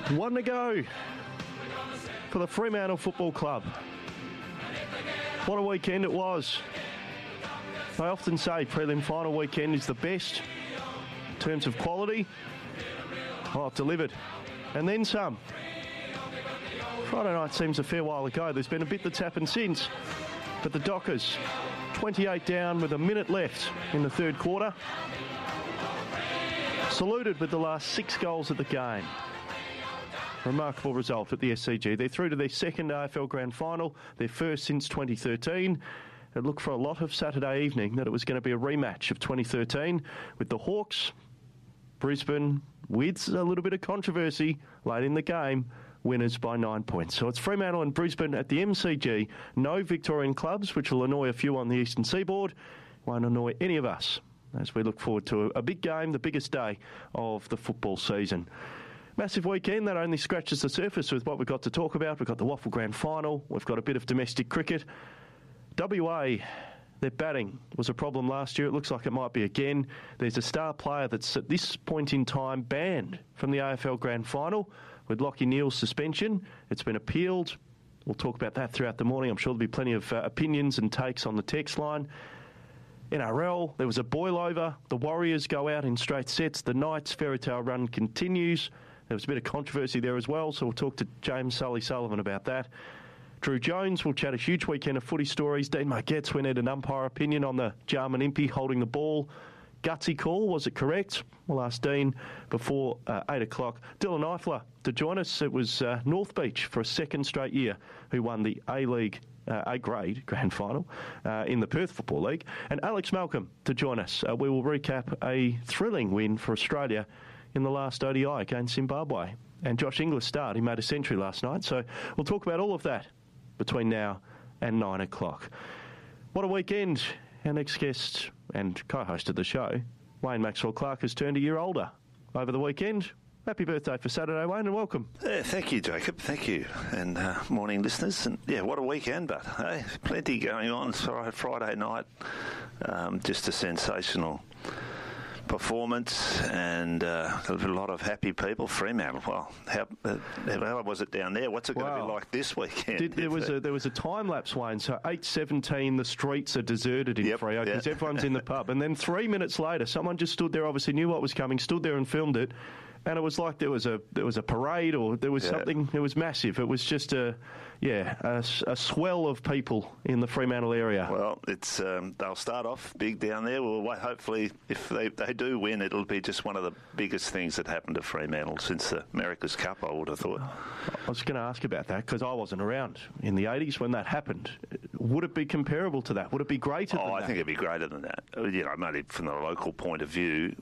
One to go for the Fremantle Football Club. What a weekend it was. I often say prelim final weekend is the best in terms of quality. Oh, delivered. And then some. Friday night seems a fair while ago. There's been a bit that's happened since. But the Dockers, 28 down with a minute left in the third quarter. Saluted with the last 6 goals of the game. Remarkable result at the SCG. They're through to their second AFL Grand Final, their first since 2013. It looked for a lot of Saturday evening that it was going to be a rematch of 2013 with the Hawks. Brisbane, with a little bit of controversy late in the game, winners by 9 points. So it's Fremantle and Brisbane at the MCG. No Victorian clubs, which will annoy a few on the eastern seaboard. Won't annoy any of us as we look forward to a big game, the biggest day of the football season. Massive weekend that only scratches the surface with what we've got to talk about. We've got the Waffle Grand Final. We've got a bit of domestic cricket. WA, their batting was a problem last year. It looks like it might be again. There's a star player that's at this point in time banned from the AFL Grand Final with Lachie Neale's suspension. It's been appealed. We'll talk about that throughout the morning. I'm sure there'll be plenty of opinions and takes on the text line. NRL, there was a boil-over. The Warriors go out in straight sets. The Knights' fairy tale run continues. There was a bit of controversy there as well, so we'll talk to James Sully-Sullivan about that. Drew Jones will chat a huge weekend of footy stories. Dean Margetts went in an umpire opinion on the Jarman Impey holding the ball. Gutsy call, was it correct? We'll ask Dean before 8 o'clock. Dylan Eifler to join us. It was North Beach for a second straight year who won the A-League, A-grade grand final in the Perth Football League. And Alex Malcolm to join us. We will recap a thrilling win for Australia in the last ODI against Zimbabwe. And Josh Inglis starred. He made a century last night. So we'll talk about all of that between now and 9 o'clock. What a weekend. Our next guest and co-host of the show, Wayne Maxwell-Clark, has turned a year older over the weekend. Happy birthday for Saturday, Wayne, and welcome. Thank you, Jacob. Thank you. And morning, listeners. And what a weekend, but plenty going on. Friday night, just a sensational performance and a lot of happy people. Fremantle, well, how was it down there? What's it going to be like this weekend? There was a time lapse, Wayne. So 8:17, the streets are deserted in Freo because everyone's in the pub, and then 3 minutes later, someone just stood there, obviously knew what was coming, stood there and filmed it. And it was like there was a parade, or there was something. It was massive. It was just a swell of people in the Fremantle area. Well, it's they'll start off big down there. Well, hopefully, if they do win, it'll be just one of the biggest things that happened to Fremantle since the America's Cup, I would have thought. I was going to ask about that because I wasn't around in the 80s when that happened. Would it be comparable to that? Would it be greater than that? I think it'd be greater than that. Maybe from the local point of view.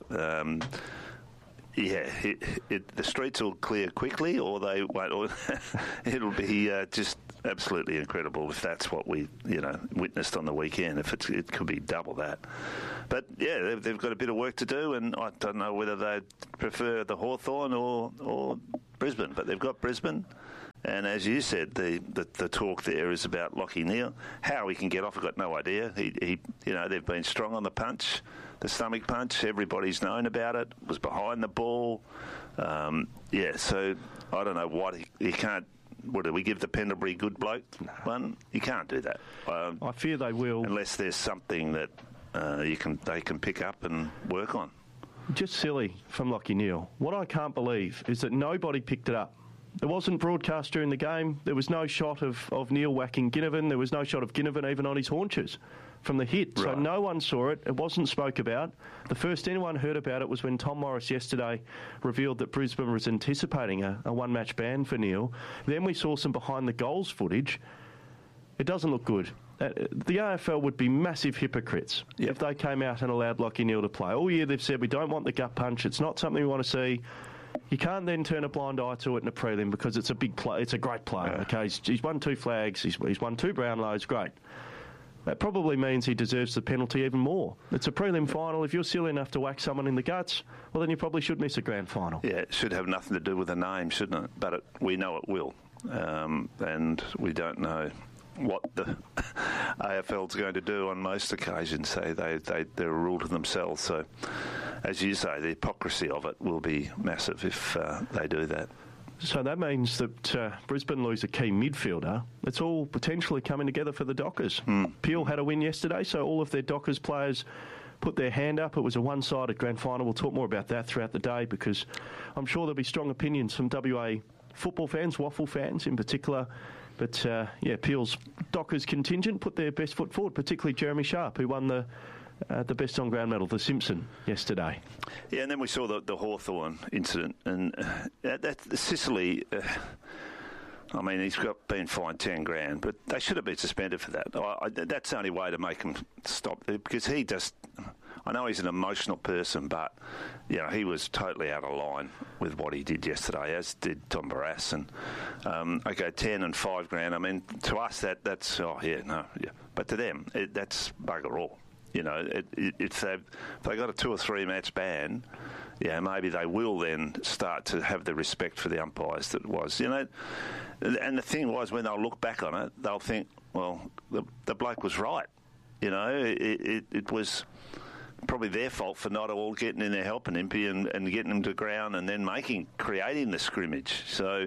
The streets will clear quickly, or they won't. Or it'll be just absolutely incredible if that's what we witnessed on the weekend. If it could be double that, but they've got a bit of work to do, and I don't know whether they prefer the Hawthorn or Brisbane, but they've got Brisbane. And as you said, the talk there is about Lachie Neale. How he can get off, I've got no idea. They've been strong on the punch, the stomach punch. Everybody's known about it. Was behind the ball. So I don't know what he can't. What do we give the Pendlebury good bloke one? You can't do that. I fear they will, unless there's something that they can pick up and work on. Just silly from Lachie Neale. What I can't believe is that nobody picked it up. It wasn't broadcast during the game. There was no shot of Neale whacking Ginnivan. There was no shot of Ginnivan even on his haunches from the hit. Right. So no one saw it. It wasn't spoke about. The first anyone heard about it was when Tom Morris yesterday revealed that Brisbane was anticipating a one-match ban for Neale. Then we saw some behind-the-goals footage. It doesn't look good. The AFL would be massive hypocrites if they came out and allowed Lachie Neale to play. All year they've said, we don't want the gut punch. It's not something we want to see. You can't then turn a blind eye to it in a prelim because it's a big play. It's a great player. Yeah. Okay, he's won 2 flags. He's won 2 Brownlows. Great. That probably means he deserves the penalty even more. It's a prelim final. If you're silly enough to whack someone in the guts, well, then you probably should miss a grand final. Yeah, it should have nothing to do with the name, shouldn't it? But we know it will, and we don't know what the AFL's going to do on most occasions. They're a rule to themselves. So, as you say, the hypocrisy of it will be massive if they do that. So that means that Brisbane lose a key midfielder. It's all potentially coming together for the Dockers. Peel had a win yesterday, so all of their Dockers players put their hand up. It was a one-sided grand final. We'll talk more about that throughout the day because I'm sure there'll be strong opinions from WA football fans, Waffle fans in particular. But, Peel's Dockers contingent put their best foot forward, particularly Jeremy Sharp, who won the best on-ground medal, the Simpson, yesterday. Yeah, and then we saw the Hawthorn incident. And Sicily... I mean, he's been fined 10 grand, but they should have been suspended for that. That's the only way to make him stop, because he just... I know he's an emotional person, but he was totally out of line with what he did yesterday, as did Tom Barrass. And 10 and 5 grand. I mean, to us that's but to them that's bugger all. If they got a 2 or 3 match ban, maybe they will then start to have the respect for the umpires that was. And the thing was, when they'll look back on it, they'll think, well, the bloke was right. It was probably their fault for not all getting in there helping Impey and getting him to ground and then creating the scrimmage. So,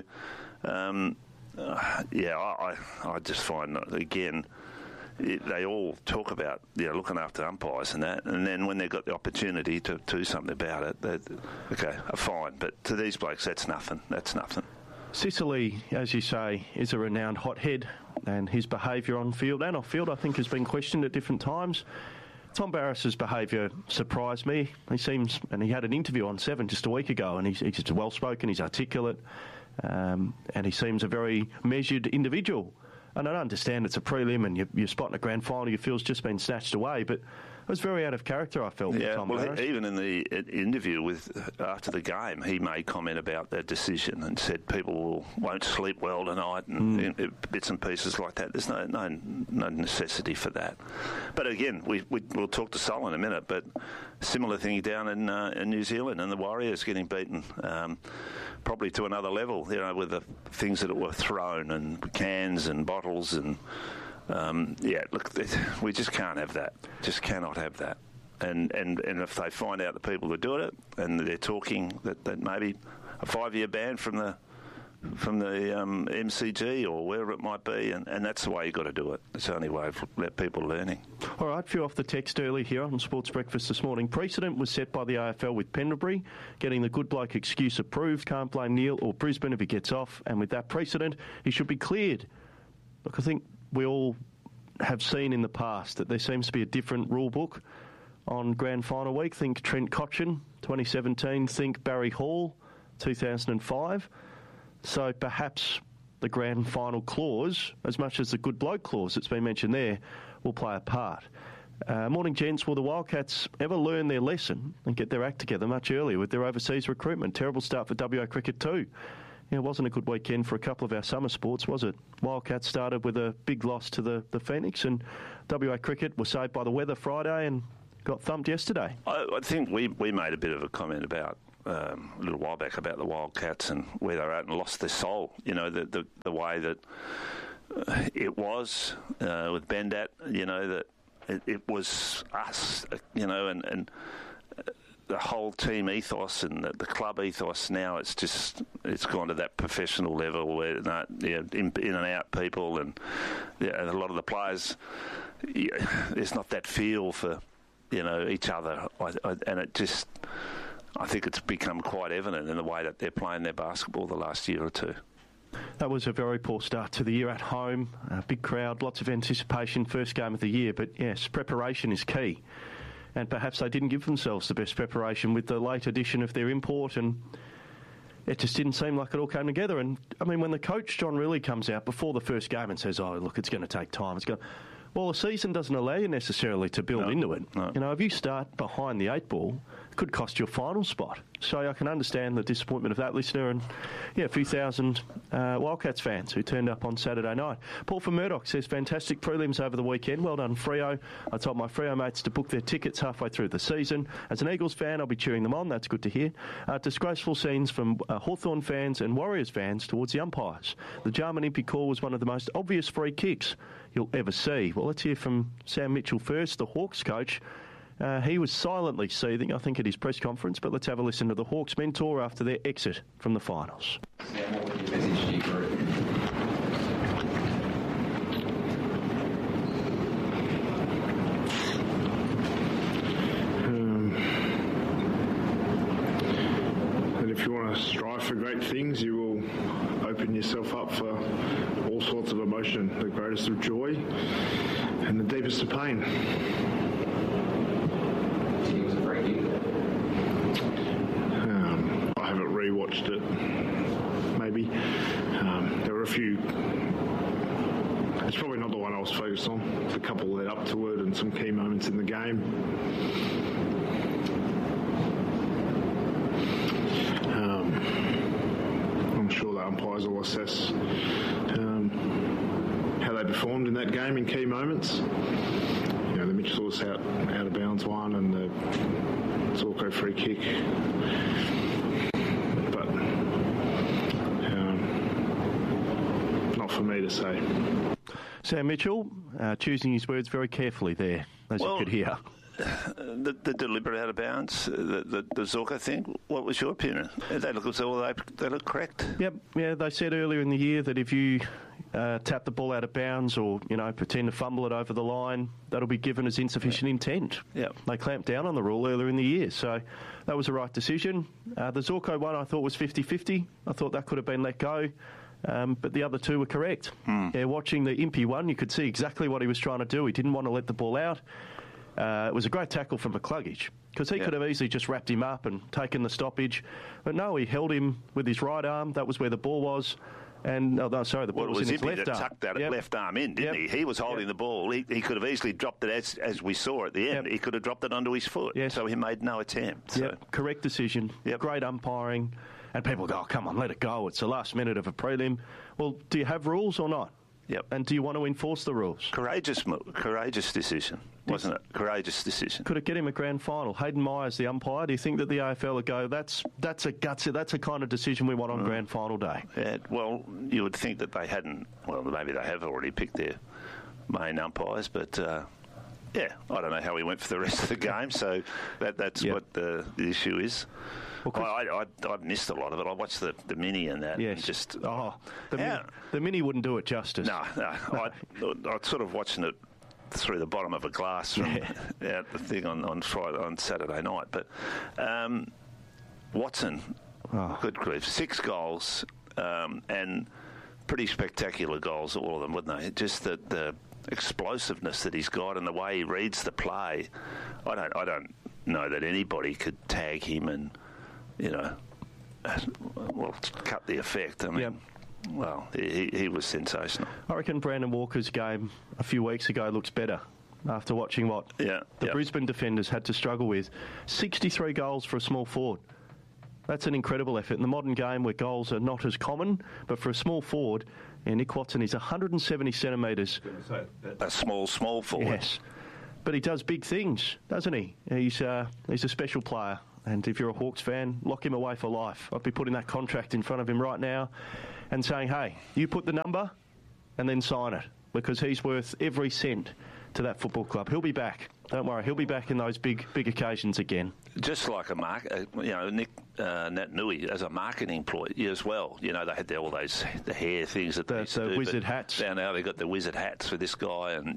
I just find, again, they all talk about looking after umpires and that, and then when they've got the opportunity to do something about it, fine. But to these blokes, that's nothing. Sicily, as you say, is a renowned hothead, and his behaviour on field and off field, I think, has been questioned at different times. Tom Barrass's behaviour surprised me. He seems, and he had an interview on 7 just a week ago, and he's well-spoken, he's articulate, and he seems a very measured individual. And I understand it's a prelim and you're spotting a grand final, your field's just been snatched away, but it was very out of character, I felt, with Tom Barrass. Even in the interview after the game, he made comment about that decision and said people won't sleep well tonight and bits and pieces like that. There's no necessity for that. But again, we'll talk to Sol in a minute, but similar thing down in New Zealand and the Warriors getting beaten probably to another level, with the things that were thrown and cans and bottles and... we just can't have that. Just cannot have that. And if they find out the people who do it and they're talking that maybe a 5-year ban from the MCG or wherever it might be, and that's the way you've got to do it. It's the only way of people learning. All right, a few off the text early here on Sports Breakfast this morning. Precedent was set by the AFL with Pendlebury, getting the good bloke excuse approved. Can't blame Neil or Brisbane if he gets off, and with that precedent, he should be cleared. Look, I think we all have seen in the past that there seems to be a different rule book on grand final week. Think Trent Cotchin, 2017. Think Barry Hall, 2005. So perhaps the grand final clause, as much as the good bloke clause that's been mentioned there, will play a part. Morning, gents. Will the Wildcats ever learn their lesson and get their act together much earlier with their overseas recruitment? Terrible start for WA cricket too. It wasn't a good weekend for a couple of our summer sports, was it? Wildcats started with a big loss to the Phoenix, and WA cricket was saved by the weather Friday and got thumped yesterday. I think we made a bit of a comment about a little while back about the Wildcats and where they're at and lost their soul. The way that it was with Bendat. That it was us. And the whole team ethos and the club ethos now, it's gone to that professional level where in and out people and a lot of the players, there's not that feel for each other, and I think it's become quite evident in the way that they're playing their basketball the last year or two. That was a very poor start to the year at home. A big crowd, lots of anticipation, first game of the year, but yes, preparation is key. And perhaps they didn't give themselves the best preparation with the late addition of their import, and it just didn't seem like it all came together. And, I mean, when the coach, John Rillie, comes out before the first game and says, oh, look, it's going to take time. Well, the season doesn't allow you necessarily to build into it. No. If you start behind the 8 ball, it could cost you a final spot. So I can understand the disappointment of that listener and, a few thousand Wildcats fans who turned up on Saturday night. Paul from Murdoch says, fantastic prelims over the weekend. Well done, Freo. I told my Freo mates to book their tickets halfway through the season. As an Eagles fan, I'll be cheering them on. That's good to hear. Disgraceful scenes from Hawthorn fans and Warriors fans towards the umpires. The Jarman Impey call was one of the most obvious free kicks you'll ever see. Well, let's hear from Sam Mitchell first, the Hawks coach, He was silently seething, I think, at his press conference, but let's have a listen to the Hawks mentor after their exit from the finals. Sam, what would your message to your group? And if you want to strive for great things, you will open yourself up for all sorts of emotion, the greatest of joy and the deepest of pain. It was a free kick. I haven't rewatched it, maybe. There were a few. It's probably not the one I was focused on. The couple led up to it and some key moments in the game. I'm sure the umpires will assess how they performed in that game in key moments. You know, the Mitch Lewis out of bounds one and the Zorko free kick. But not for me to say. Sam Mitchell, choosing his words very carefully there, as you could hear. The deliberate out of bounds, the Zorko thing. What was your opinion? They look as though they look correct. Yep, yeah. They said earlier in the year that if you tap the ball out of bounds or pretend to fumble it over the line, that'll be given as insufficient intent. Yep. They clamped down on the rule earlier in the year, so that was the right decision. The Zorko one I thought was 50-50. I thought that could have been let go. But the other two were correct. Yeah, watching the Impey one, you could see exactly what he was trying to do. He didn't want to let the ball out. It was a great tackle from McCluggage because he could have easily just wrapped him up and taken the stoppage. But no, he held him with his right arm. That was where the ball was. And, the ball was in his left arm. Tucked that left arm in, didn't he? He was holding the ball. He could have easily dropped it as we saw at the end. He could have dropped it onto his foot. Yes. So he made no attempt. So. Correct decision. Great umpiring. And people go, oh, come on, let it go. It's the last minute of a prelim. Well, do you have rules or not? Yep. And do you want to enforce the rules? Courageous decision, wasn't it? Courageous decision. Could it get him a grand final? Hayden Myers, the umpire, do you think that the AFL would go, that's a gutsy, that's a kind of decision we want on grand final day? Yeah, well, you would think that they hadn't, well, maybe they have already picked their main umpires, but... I don't know how he went for the rest of the game, so that's what the issue is. Well, I missed a lot of it. I watched the mini and that. Yes. And just the mini wouldn't do it justice. No. I sort of watching it through the bottom of a glass from out the thing on Saturday night. But Watson, good grief, 6 goals and pretty spectacular goals, all of them, wouldn't they? Just the explosiveness that he's got and the way he reads the play. I don't know that anybody could tag him and cut the effect. I mean, well, he was sensational. I reckon Brandon Walker's game a few weeks ago looks better after watching what the Brisbane defenders had to struggle with. 63 goals for a small forward. That's an incredible effort. In the modern game where goals are not as common, but for a small forward, Nick Watson is 170 centimetres. A small forward. Yes. But he does big things, doesn't he? He's a special player. And if you're a Hawks fan, lock him away for life. I'd be putting that contract in front of him right now and saying, hey, you put the number and then sign it, because he's worth every cent to that football club. He'll be back. Don't worry, he'll be back in those big occasions again. Just like Nick Naitanui as a marketing employee as well. They had all those the hair things that they used to do, wizard hats. Now they got the wizard hats for this guy, and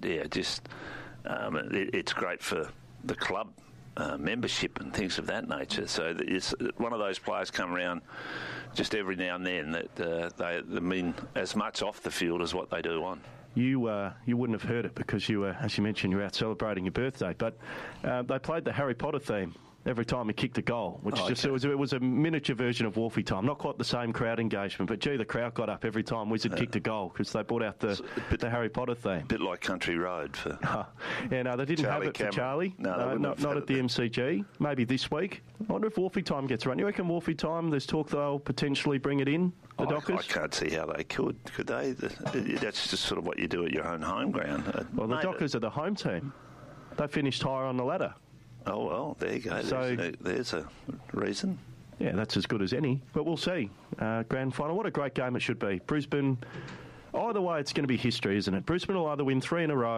it's great for the club membership and things of that nature. So it's one of those players come around just every now and then that they mean as much off the field as what they do on. You wouldn't have heard it because you were, as you mentioned, you were out celebrating your birthday. But they played the Harry Potter theme every time he kicked a goal, which it was a miniature version of Wolfie time. Not quite the same crowd engagement, but gee, the crowd got up every time Wizard kicked a goal because they brought out the Harry Potter theme. A bit like Country Road for. They didn't have it for Charlie. No, not at the MCG. Maybe this week. I wonder if Wolfie time gets run. You reckon Wolfie time? There's talk they'll potentially bring it in. The Dockers. I can't see how they could. Could they? That's just sort of what you do at your own home ground. Well, the Dockers are the home team. They finished higher on the ladder. Oh, well, there you go. There's a reason. Yeah, that's as good as any. But we'll see. Grand final. What a great game it should be. Brisbane, either way, it's going to be history, isn't it? Brisbane will either win 3 in a row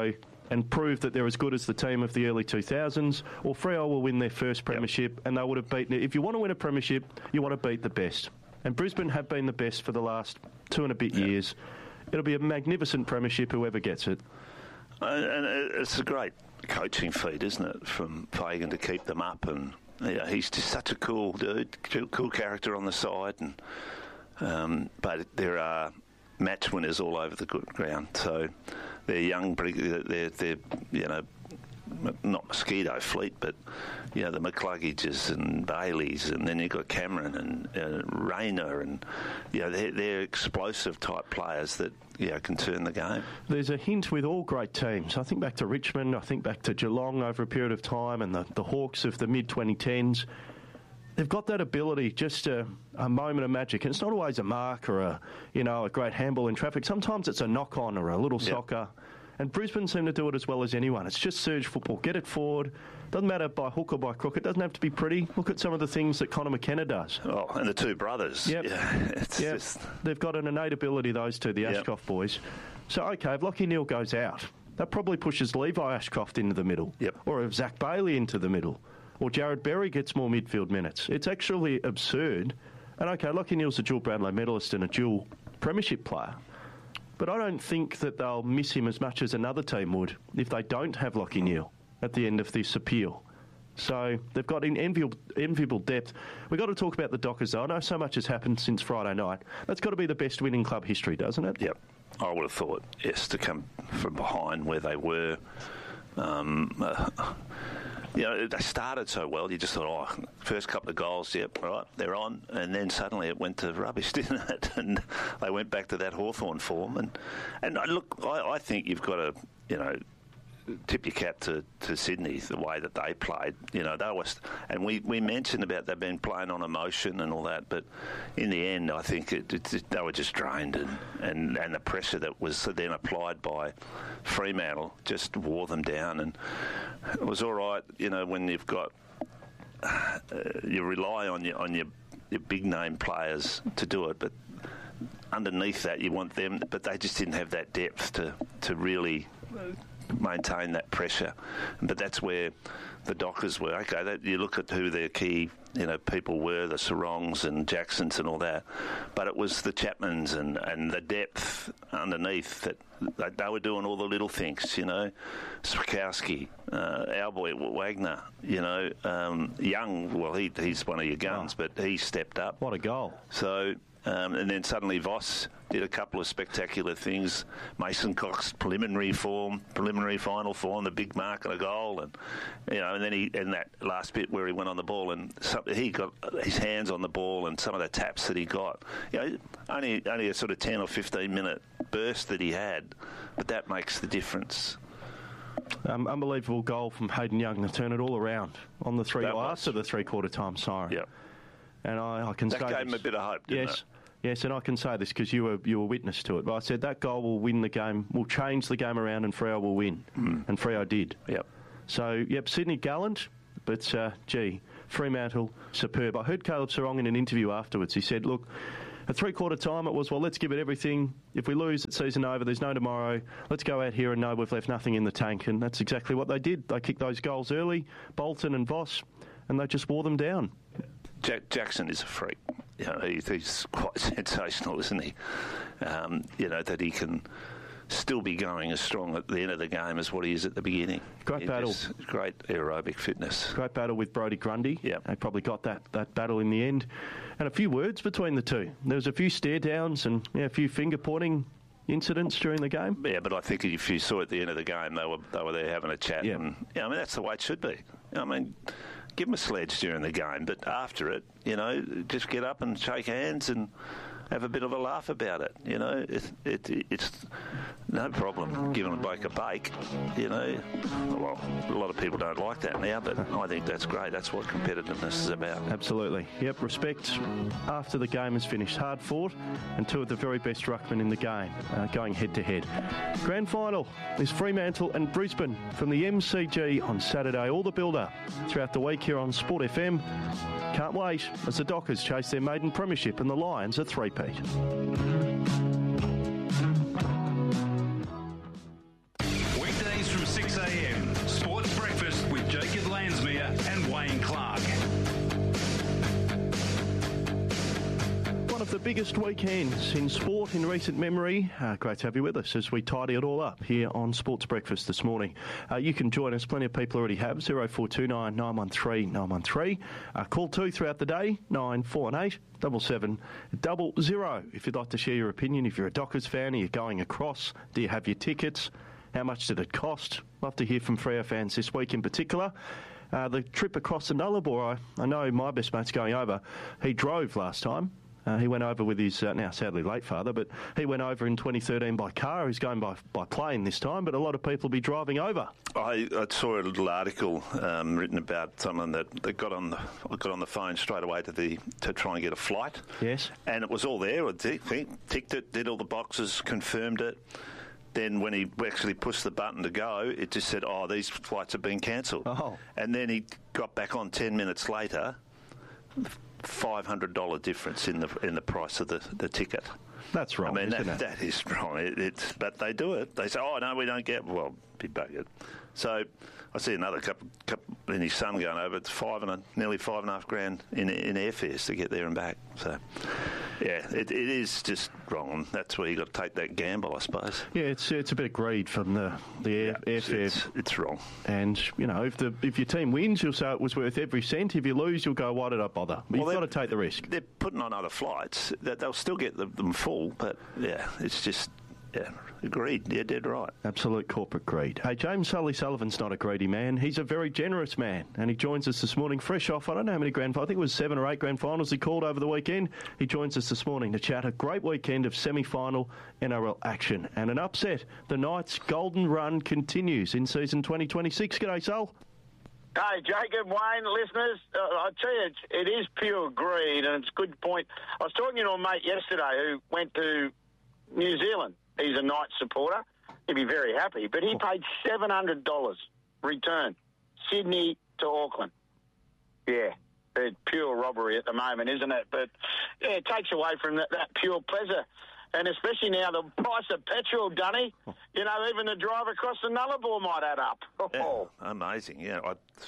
and prove that they're as good as the team of the early 2000s, or Freo will win their first premiership, and they would have beaten it. If you want to win a premiership, you want to beat the best. And Brisbane have been the best for the last 2 and a bit years. It'll be a magnificent premiership, whoever gets it. And it's a great coaching feat, isn't it, from Fagan to keep them up. And he's just such a cool dude, cool character on the side. And but there are match winners all over the ground. So they're young, they're not Mosquito Fleet, but the McCluggages and Baileys, and then you've got Cameron and Rayner, and they're explosive type players that can turn the game. There's a hint with all great teams. I think back to Richmond, I think back to Geelong over a period of time, and the Hawks of the mid-2010s. They've got that ability, just a moment of magic. And it's not always a mark or a great handball in traffic. Sometimes it's a knock-on or a little soccer. And Brisbane seem to do it as well as anyone. It's just surge football. Get it forward. Doesn't matter by hook or by crook. It doesn't have to be pretty. Look at some of the things that Connor McKenna does. Oh, and the two brothers. Yep. Yeah, They've got an innate ability, those two, the Ashcroft boys. So, OK, if Lachie Neale goes out, that probably pushes Levi Ashcroft into the middle. Yep. Or if Zach Bailey into the middle. Or Jared Berry gets more midfield minutes. It's actually absurd. And, OK, Lachie Neale's a dual Brownlow medalist and a dual premiership player. But I don't think that they'll miss him as much as another team would if they don't have Lachie Neale at the end of this appeal. So they've got enviable depth. We've got to talk about the Dockers, though. I know so much has happened since Friday night. That's got to be the best win in club history, doesn't it? Yep. I would have thought, yes, to come from behind where they were. They started so well, you just thought, first couple of goals, yep, right, they're on. And then suddenly it went to rubbish, didn't it? And they went back to that Hawthorn form. And look, I think you've got to, tip your cap to Sydney, the way that they played. They was, and we mentioned about they've been playing on emotion and all that, but in the end, I think they were just drained, and the pressure that was then applied by Fremantle just wore them down. And it was all right, when you've got you rely on your big name players to do it, but underneath that you want them, but they just didn't have that depth to really maintain that pressure. But that's where the Dockers were. Okay, you look at who their key people were, the Sarongs and Jacksons and all that, but it was the Chapmans and the depth underneath that they were doing all the little things, Swikowski, our boy Wagner, Young, well, he's one of your guns, but he stepped up. What a goal. So and then suddenly Voss did a couple of spectacular things. Mason Cox preliminary final form, the big mark and a goal, and and then in that last bit where he went on the ball and he got his hands on the ball and some of the taps that he got. Only a sort of 10 or 15 minute burst that he had, but that makes the difference. Unbelievable goal from Hayden Young to turn it all around on the after the three-quarter time siren. Yeah. And I can say that gave him a bit of hope, didn't it? Yes, and I can say this because you were witness to it. But I said that goal will win the game, will change the game around, and Freo will win. And Freo did. Yep. So, Sydney gallant, but, Fremantle superb. I heard Caleb Sarong in an interview afterwards. He said, look, at three-quarter time it was, well, let's give it everything. If we lose, it's season over. There's no tomorrow. Let's go out here and know we've left nothing in the tank. And that's exactly what they did. They kicked those goals early, Bolton and Voss, and they just wore them down. Jackson is a freak. He's quite sensational, isn't he? That he can still be going as strong at the end of the game as what he is at the beginning. Great battle. Great aerobic fitness. Great battle with Brodie Grundy. Yeah. They probably got that battle in the end. And a few words between the two. There was a few stare downs and a few finger pointing incidents during the game. Yeah, but I think if you saw at the end of the game, they were there having a chat. Yeah. And, that's the way it should be. Give them a sledge during the game, but after it, just get up and shake hands and have a bit of a laugh about it. It's no problem giving a bloke a bake. Well, a lot of people don't like that now, but I think that's great. That's what competitiveness is about. Absolutely. Yep, respect after the game is finished. Hard fought, and two of the very best ruckmen in the game going head-to-head. Grand final is Fremantle and Brisbane from the MCG on Saturday. All the build-up throughout the week here on Sport FM. Can't wait as the Dockers chase their maiden premiership and the Lions a three-peat. Weekdays from 6 the biggest weekends in sport in recent memory. Great to have you with us as we tidy it all up here on Sports Breakfast this morning. You can join us. Plenty of people already have. 0429 913 913. Call 2 throughout the day, 9418 7700. If you'd like to share your opinion, if you're a Dockers fan, are you going across? Do you have your tickets? How much did it cost? Love to hear from Freo fans this week in particular. The trip across the Nullarbor, I know my best mate's going over. He drove last time. He went over with his, now sadly late father, but he went over in 2013 by car. He's going by plane this time, but a lot of people will be driving over. I saw a little article written about someone that got on the phone straight away to try and get a flight. Yes. And it was all there. Ticked it, did all the boxes, confirmed it. Then when he actually pushed the button to go, it just said, these flights have been cancelled. Oh. And then he got back on 10 minutes later, $500 difference in the price of the ticket. That's wrong, isn't it? That is wrong. But they do it. They say, no, we don't get... Well, be buggered. So I see another couple and his son going over. It's nearly $5,500 in airfares to get there and back. So, yeah, it is just wrong. That's where you got to take that gamble, I suppose. Yeah, it's a bit of greed from the airfare. It's wrong. And if your team wins, you'll say it was worth every cent. If you lose, you'll go, why did I bother? But you've got to take the risk. They're putting on other flights. They'll still get them full, but yeah, it's just. Yeah, agreed. Yeah, dead right. Absolute corporate greed. Hey, James Sullivan's not a greedy man. He's a very generous man, and he joins us this morning fresh off, I don't know how many grand finals, I think it was 7 or 8 grand finals he called over the weekend. He joins us this morning to chat a great weekend of semi-final NRL action and an upset. The Knights' golden run continues in season 2026. G'day, Sul. Hey, Jacob, Wayne, listeners, I tell you, it is pure greed, and it's a good point. I was talking to a mate yesterday who went to New Zealand. He's a Knights supporter. He'd be very happy. But he paid $700 return, Sydney to Auckland. Yeah, it's pure robbery at the moment, isn't it? But, yeah, it takes away from that pure pleasure. And especially now the price of petrol, Dunny, even the drive across the Nullarbor might add up. Yeah, amazing, yeah.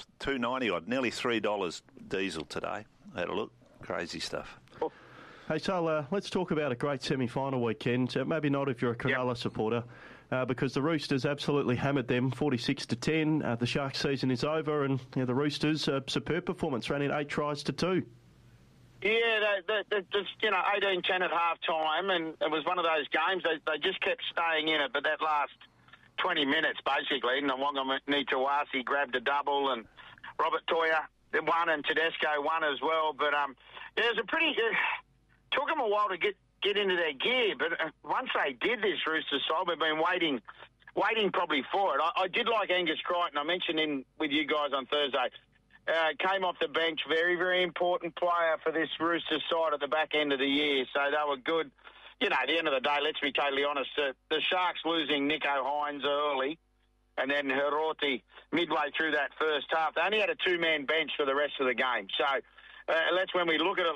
$2.90 odd, nearly $3 diesel today. I had a look. Crazy stuff. Hey, so let's talk about a great semi-final weekend. Maybe not if you're a Cronulla supporter, because the Roosters absolutely hammered them 46-10. The Sharks season is over, and the Roosters, superb performance, ran in 8 tries to 2. Yeah, they just 18-10 at half time, and it was one of those games. They just kept staying in it, but that last 20 minutes, basically, Nwanga Nitawasi grabbed a double, and Robert Toya won, and Tedesco won as well. But it was a pretty good. Took them a while to get into their gear, but once they did this, Roosters side, we've been waiting probably for it. I did like Angus Crichton. I mentioned with you guys on Thursday. Came off the bench, very, very important player for this Roosters side at the back end of the year. So they were good. At the end of the day, let's be totally honest, the Sharks losing Nico Hines early and then Hiroti midway through that first half. They only had a 2-man bench for the rest of the game. So let's look at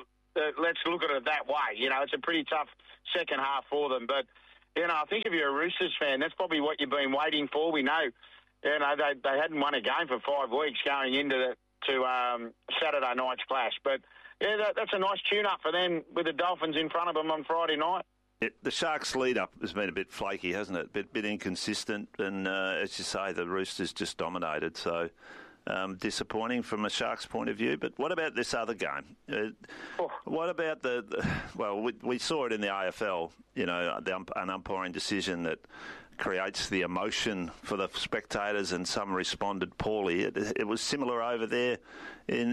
it that way. It's a pretty tough second half for them. But, I think if you're a Roosters fan, that's probably what you've been waiting for. We know, they hadn't won a game for 5 weeks going into Saturday night's clash. But, yeah, that's a nice tune-up for them with the Dolphins in front of them on Friday night. The Sharks' lead-up has been a bit flaky, hasn't it? Bit inconsistent. And, as you say, the Roosters just dominated. So... disappointing from a Sharks point of view. But what about this other game? What about we saw it in the AFL, an umpiring decision that creates the emotion for the spectators, and some responded poorly. It was similar over there in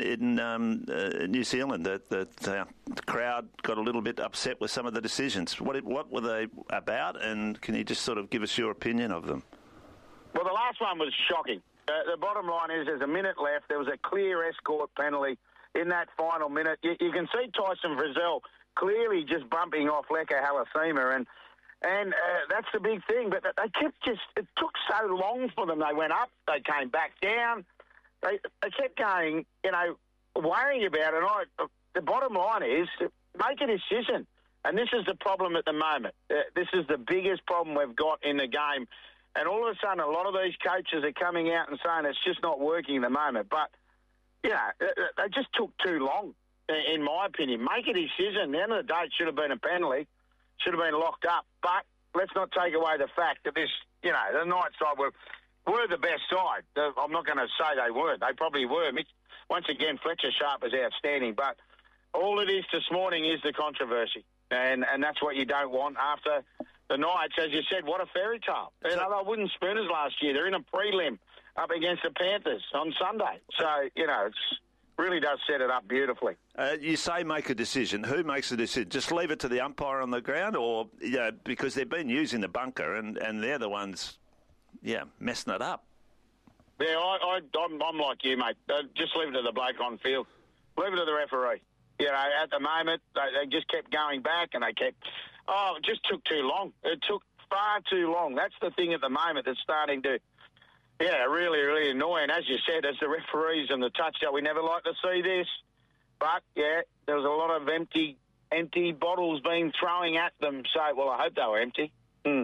New Zealand. The crowd got a little bit upset with some of the decisions. What were they about, and can you just sort of give us your opinion of them? Well, the last one was shocking. The bottom line is there's a minute left. There was a clear escort penalty in that final minute. You can see Tyson Frizzell clearly just bumping off Leka Halasima, and that's the big thing. But they kept it took so long for them. They went up, they came back down. They kept going, worrying about it. The bottom line is make a decision. And this is the problem at the moment. This is the biggest problem we've got in the game. And all of a sudden, a lot of these coaches are coming out and saying it's just not working at the moment. But, they just took too long. in my opinion. Make a decision. At the end of the day, it should have been a penalty, should have been locked up. But let's not take away the fact that this, the Knights side were the best side. I'm not going to say they weren't. They probably were. Once again, Fletcher Sharp was outstanding. But all it is this morning is the controversy. And that's what you don't want after the Knights. As you said, what a fairy tale. They wooden spooners last year. They're in a prelim up against the Panthers on Sunday. So, it really does set it up beautifully. You say make a decision. Who makes the decision? Just leave it to the umpire on the ground? Or, because they've been using the bunker and they're the ones, messing it up. Yeah, I'm like you, mate. Just leave it to the bloke on field. Leave it to the referee. At the moment, they just kept going back and it just took too long. It took far too long. That's the thing at the moment that's starting to, really, really annoying. As you said, as the referees and the touchdown, we never like to see this. But, there was a lot of empty bottles being thrown at them. So, I hope they were empty.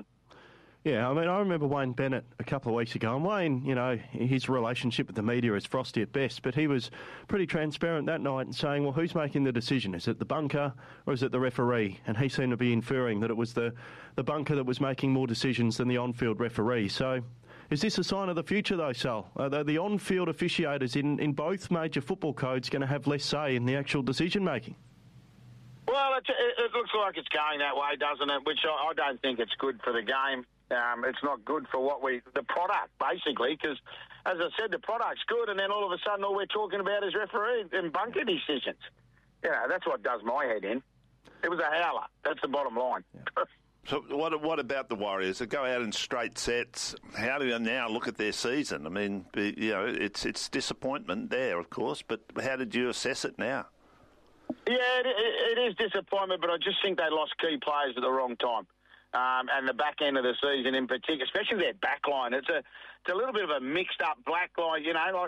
Yeah, I remember Wayne Bennett a couple of weeks ago, and Wayne, his relationship with the media is frosty at best, but he was pretty transparent that night and saying, well, who's making the decision? Is it the bunker or is it the referee? And he seemed to be inferring that it was the bunker that was making more decisions than the on-field referee. So is this a sign of the future, though, Sal? Are the on-field officiators in both major football codes going to have less say in the actual decision-making? Well, it looks like it's going that way, doesn't it? Which I don't think it's good for the game. It's not good for the product, basically, because, as I said, the product's good, and then all of a sudden all we're talking about is referee and bunker decisions. That's what does my head in. It was a howler. That's the bottom line. Yeah. So what about the Warriors? They go out in straight sets. How do you now look at their season? I mean, it's disappointment there, of course, but how did you assess it now? Yeah, it is disappointment, but I just think they lost key players at the wrong time. And the back end of the season in particular, especially their back line. It's a little bit of a mixed-up black line,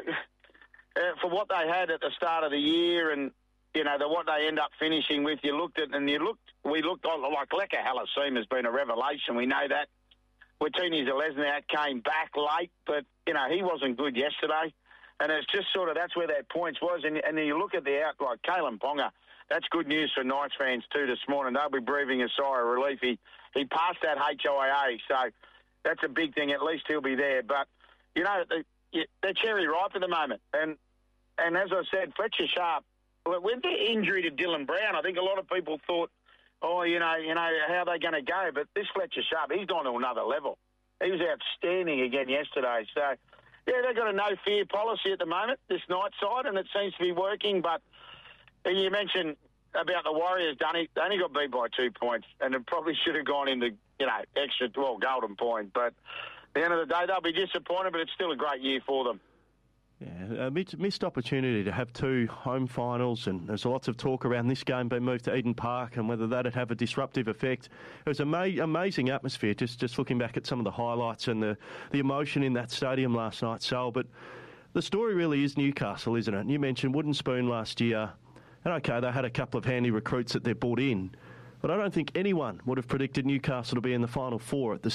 for what they had at the start of the year and, what they end up finishing with. We looked like Leka Halassim has been a revelation. We know that. Watini Zelezniak came back late, but, he wasn't good yesterday. And it's just that's where their points was. And then you look at the out, like Kalen Ponga. That's good news for Knights fans too this morning. They'll be breathing a sigh of relief. He passed that HIA, so that's a big thing. At least he'll be there. But, they're cherry ripe at the moment. And as I said, Fletcher Sharp, with the injury to Dylan Brown, I think a lot of people thought, how are they going to go? But this Fletcher Sharp, he's gone to another level. He was outstanding again yesterday. So, they've got a no-fear policy at the moment, this Knights side, and it seems to be working. But you mentioned about the Warriors, Dunny. They only got beat by 2 points, and it probably should have gone into, golden point. But at the end of the day, they'll be disappointed, but it's still a great year for them. Yeah, a missed opportunity to have two home finals, and there's lots of talk around this game being moved to Eden Park and whether that'd have a disruptive effect. It was an amazing atmosphere, just looking back at some of the highlights and the emotion in that stadium last night, Sal. But the story really is Newcastle, isn't it? You mentioned Wooden Spoon last year, and okay, they had a couple of handy recruits that they brought in, but I don't think anyone would have predicted Newcastle to be in the Final Four at the